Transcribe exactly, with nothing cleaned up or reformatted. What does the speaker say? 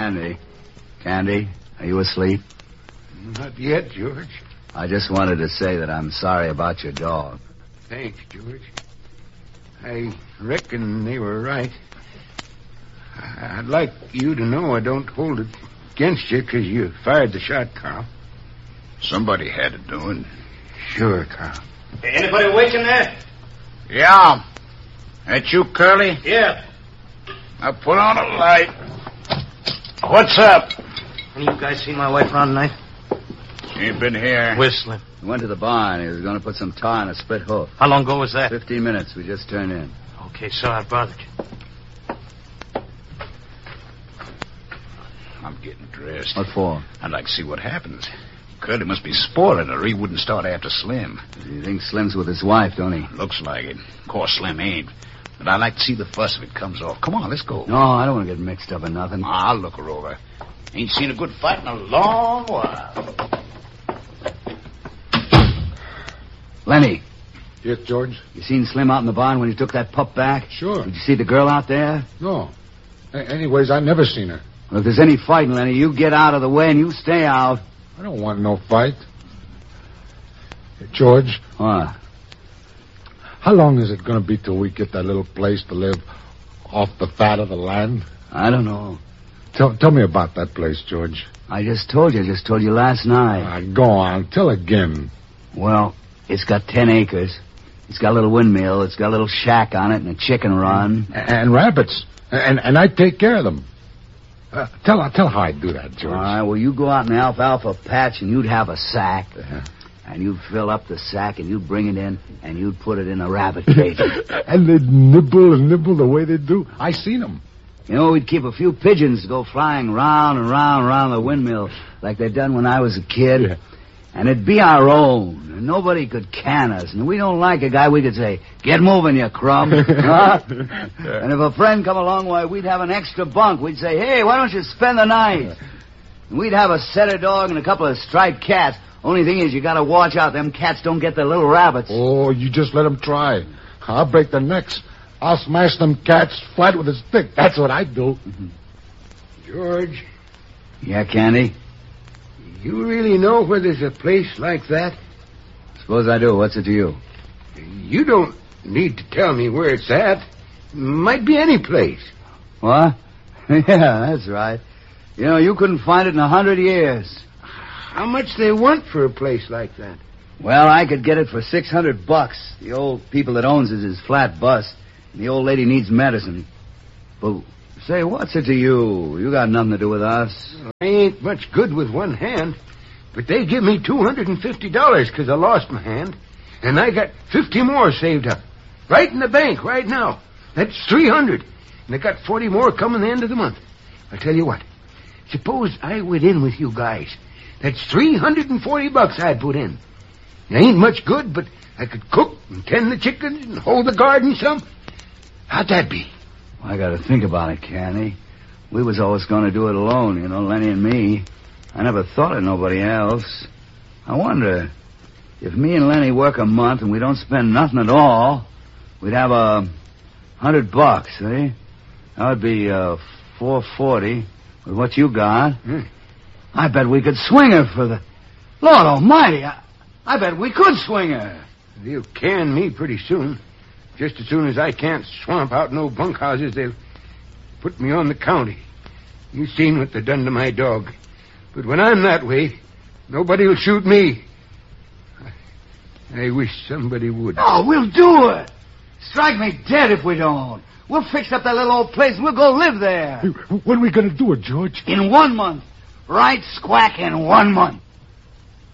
Candy. Candy, are you asleep? Not yet, George. I just wanted to say that I'm sorry about your dog. Thanks, George. I reckon they were right. I'd like you to know I don't hold it against you because you fired the shot, Carl. Somebody had to do it. Sure, Carl. Anybody waking there? Yeah. That you, Curly? Yeah. Now put on a light. What's up? Any of you guys seen my wife around tonight? She ain't been here. Whistling. He went to the barn. He was going to put some tar on a split hoof. How long ago was that? Fifteen minutes. We just turned in. Okay, sorry I bothered you. I'm getting dressed. What for? I'd like to see what happens. Curly must be spoiling her. He wouldn't start after Slim. He thinks Slim's with his wife, don't he? Looks like it. Of course, Slim ain't. But I'd like to see the fuss if it comes off. Come on, let's go. No, I don't want to get mixed up in nothing. I'll look her over. Ain't seen a good fight in a long while. Lenny, Yes, George? you seen Slim out in the barn when he took that pup back? Sure. Did you see the girl out there? No. A- anyways, I never seen her. Well, if there's any fighting, Lenny, you get out of the way and you stay out. I don't want no fight. Hey, George, What? how long is it going to be till we get that little place to live off the fat of the land? I don't know. Tell, tell me about that place, George. I just told you. I just told you last night. Ah, go on. Tell again. Well, it's got ten acres. It's got a little windmill. It's got a little shack on it and a chicken run. And, and rabbits. And and I take care of them. Uh, tell tell how I do that, George. All right, well, you go out in the alfalfa patch and you'd have a sack. Uh-huh. And you'd fill up the sack and you'd bring it in and you'd put it in a rabbit cage. And they'd nibble and nibble the way they do. I seen them. You know, we'd keep a few pigeons to go flying round and round and round the windmill like they'd done when I was a kid. Yeah. And it'd be our own. And nobody could can us. And if we don't like a guy, we could say, get moving, you crumb. Huh? And if a friend come along, why, we'd have an extra bunk. We'd say, hey, why don't you spend the night? And we'd have a setter dog and a couple of striped cats. Only thing is, you gotta watch out. Them cats don't get their little rabbits. Oh, you just let them try. I'll break their necks. I'll smash them cats flat with a stick. That's what I do. Mm-hmm. George, Yeah, Candy? you really know where there's a place like that? Suppose I do. What's it to you? You don't need to tell me where it's at. Might be any place. What? Yeah, that's right. You know, you couldn't find it in a hundred years. How much they want for a place like that? Well, I could get it for six hundred bucks. The old people that owns it is flat bust, and the old lady needs medicine. But, say, what's it to you? You got nothing to do with us. I ain't much good with one hand, but they give me two hundred fifty dollars because I lost my hand, and I got fifty more saved up. Right in the bank right now. That's three hundred, and I got forty more coming the end of the month. I'll tell you what. Suppose I went in with you guys. That's three hundred forty bucks I'd put in. It ain't much good, but I could cook and tend the chickens and hold the garden some. How'd that be? I got to think about it, Candy. We was always going to do it alone, you know, Lenny and me. I never thought of nobody else. I wonder, if me and Lenny work a month and we don't spend nothing at all, we'd have a hundred bucks, eh? That would be uh, four forty with what you got. Hmm. I bet we could swing her for the... Lord almighty, I, I bet we could swing her. They'll can me pretty soon. Just as soon as I can't swamp out no bunkhouses, they'll put me on the county. You seen what they done to my dog. But when I'm that way, nobody will shoot me. I, I wish somebody would. Oh, we'll do it. Strike me dead if we don't. We'll fix up that little old place and we'll go live there. When are we going to do it, George? In one month. Right squack in one month.